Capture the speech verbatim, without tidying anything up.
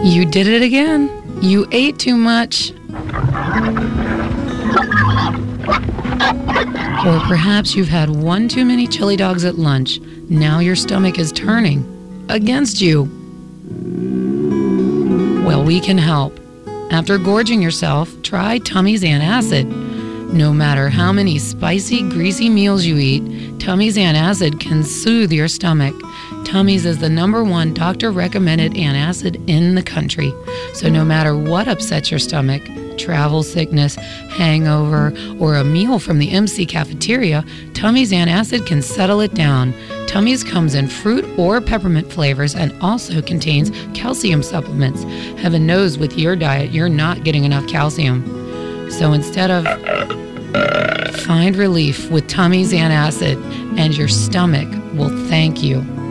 You did it again. You ate too much. Or perhaps you've had one too many chili dogs at lunch. Now your stomach is turning against you. Well, we can help. After gorging yourself, try Tummy's Antacid. No matter how many spicy, greasy meals you eat, Tummy's Antacid can soothe your stomach. Tummy's is the number one doctor-recommended antacid in the country. So no matter what upsets your stomach, travel sickness, hangover, or a meal from the M C cafeteria, Tummy's Antacid can settle it down. Tummy's comes in fruit or peppermint flavors and also contains calcium supplements. Heaven knows with your diet, you're not getting enough calcium. So instead of find relief with Tummy's Antacid, and your stomach will thank you.